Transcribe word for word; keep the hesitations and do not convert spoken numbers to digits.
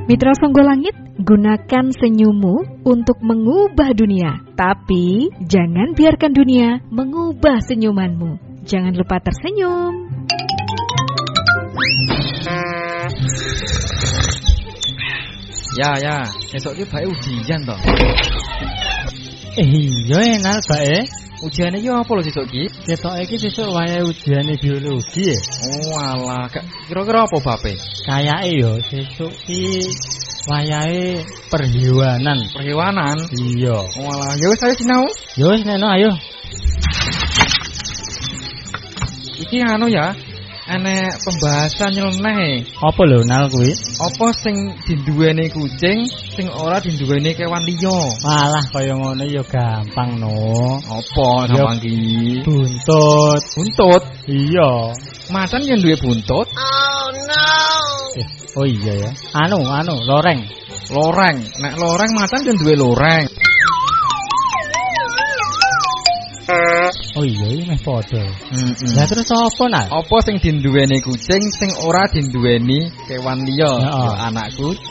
Mitra Songgolangit, gunakan senyummu untuk mengubah dunia. Tapi jangan biarkan dunia mengubah senyumanmu. Jangan lupa tersenyum. Ya ya, esok ki bae ujian to. Eh iya enak bae. Ujiane yo apa lho sesuk ki? Ketok iki sesuk wayahe ujiane biologi ya. Oh alah, kira-kira apa bape? Kayake yo sesuk ki wayahe perhewanan. Perhewanan? Iya. Oh alah, ya wis ayo sinau. Ya wis neno ayo. Iki anu ya, enek pembahasan nyeleneh. Apa lho nal kuwi? Apa sing dinduweni kucing, sing ora dinduweni kewan liya? Malah kaya ngono ya gampang no. Apa gampang ki? Buntut. Buntut? Iya. Macan yang duwe buntut? Oh no. Eh, oh iya ya. Anu, anu, loreng. Loreng. Nek loreng macan yang duwe loreng. Oh iya, ini meh padha. Heeh. Lah terus apa nak? Apa sing dinduweni kucing, sing ora dinduweni kewan liya? Ya anak kucing.